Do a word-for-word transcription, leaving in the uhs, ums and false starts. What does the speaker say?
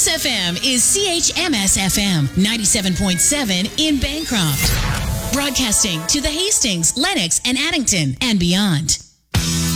This F M is C H M S F M ninety-seven point seven in Bancroft. Broadcasting to the Hastings, Lenox, and Addington and beyond.